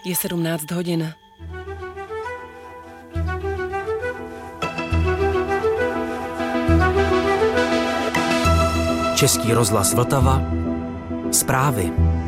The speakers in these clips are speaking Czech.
Je 17 hodin. Český rozhlas Vltava. Zprávy.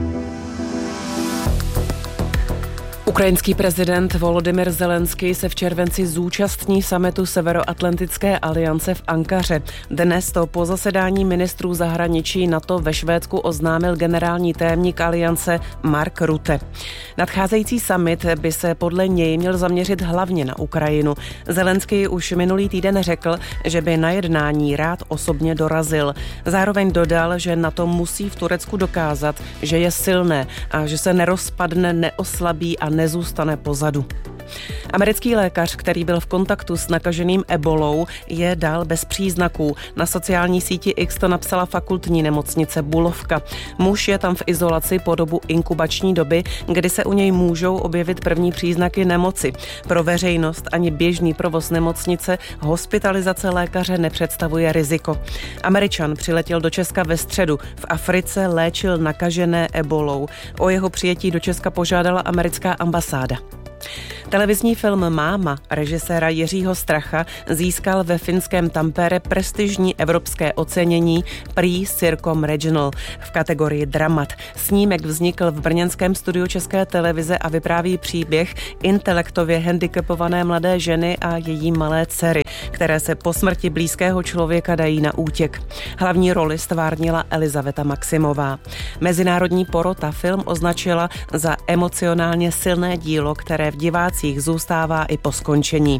Ukrajinský prezident Volodymyr Zelenský se v červenci zúčastní summitu Severoatlantické aliance v Ankaře. Dnes to po zasedání ministrů zahraničí NATO ve Švédsku oznámil generální tajemník aliance Mark Rutte. Nadcházející summit by se podle něj měl zaměřit hlavně na Ukrajinu. Zelenský už minulý týden řekl, že by na jednání rád osobně dorazil. Zároveň dodal, že NATO musí v Turecku dokázat, že je silné a že se nerozpadne, neoslabí a nezůstane pozadu. Americký lékař, který byl v kontaktu s nakaženým ebolou, je dál bez příznaků. Na sociální síti X to napsala fakultní nemocnice Bulovka. Muž je tam v izolaci po dobu inkubační doby, kdy se u něj můžou objevit první příznaky nemoci. Pro veřejnost ani běžný provoz nemocnice hospitalizace lékaře nepředstavuje riziko. Američan přiletěl do Česka ve středu. V Africe léčil nakažené ebolou. O jeho přijetí do Česka požádala americká ambasáda. Televizní film Máma režiséra Jiřího Stracha získal ve finském Tampere prestižní evropské ocenění Prix Circom Regional v kategorii dramat. Snímek vznikl v brněnském studiu České televize a vypráví příběh intelektově handicapované mladé ženy a její malé dcery, které se po smrti blízkého člověka dají na útěk. Hlavní roli stvárnila Elizaveta Maximová. Mezinárodní porota film označila za emocionálně silné dílo, které v divácích zůstává i po skončení.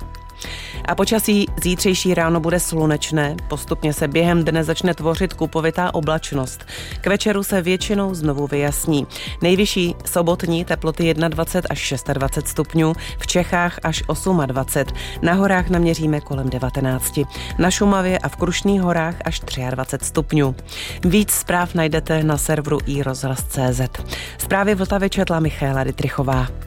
A počasí zítřejší ráno bude slunečné, postupně se během dne začne tvořit kupovitá oblačnost. K večeru se většinou znovu vyjasní. Nejvyšší sobotní teploty 21 až 26 stupňů, v Čechách až 28. Na horách naměříme kolem 19. Na Šumavě a v Krušných horách až 23 stupňů. Víc zpráv najdete na serveru iRozhlas.cz. Zprávy Vltavy četla Michaela Dittrichová.